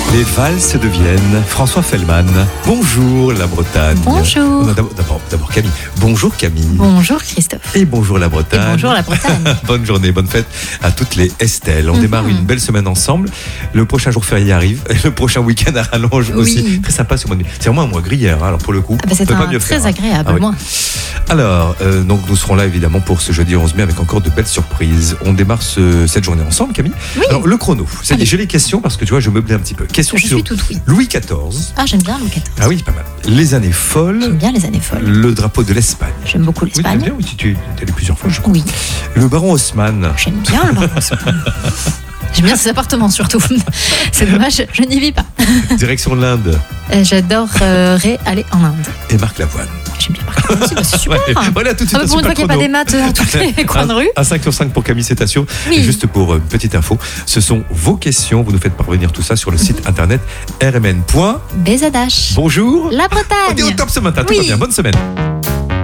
Les valses de Vienne, François Fellman. Bonjour la Bretagne. Bonjour. Non, d'abord Camille. Bonjour Camille. Bonjour Christophe. Et bonjour la Bretagne. Et bonjour la Bretagne. Bonne journée, bonne fête à toutes les Estelles. On démarre une belle semaine ensemble. Le prochain jour férié arrive. Et le prochain week-end à rallonge aussi. Très sympa ce mois de mai. C'est vraiment un mois gris hier, alors pour le coup. C'est très agréable. Oui. Alors, donc nous serons là évidemment pour ce jeudi 11 mai avec encore de belles surprises. On démarre cette journée ensemble, Camille. Oui. Alors, le chrono. Ça y est, j'ai les questions parce que tu vois, je meublais un petit peu. Question je sur suis toute oui. Louis XIV. Ah, j'aime bien Louis XIV. Ah oui, pas mal. Les années folles. J'aime bien les années folles. Le drapeau de l'Espagne. J'aime beaucoup l'Espagne. Oui, bien, oui, tu es allé plusieurs fois, je crois. Oui. Le baron Haussmann. J'aime bien le baron Haussmann. J'aime bien ses appartements surtout. C'est dommage, je n'y vis pas. Direction l'Inde. J'adorerais aller en Inde. Et Marc Lavoine. J'aime bien Marc Lavoine aussi, c'est super. Voilà, tout de suite, pour une fois qu'il n'y a pas des maths dans tous les coins de rue. Un 5 sur 5 pour Camille, c'est sûr. Oui. Et juste pour petite info, ce sont vos questions. Vous nous faites parvenir tout ça sur le site internet rmn.bzh. BZH. Bonjour. La Bretagne. On est au top ce matin, tout va bien. Bonne semaine.